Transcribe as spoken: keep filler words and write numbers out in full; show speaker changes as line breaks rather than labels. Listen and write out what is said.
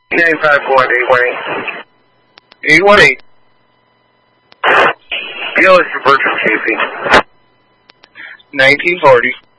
nine five four eight one eight.
eight one eight.
Gillis for Bertram Casey.
nineteen forty.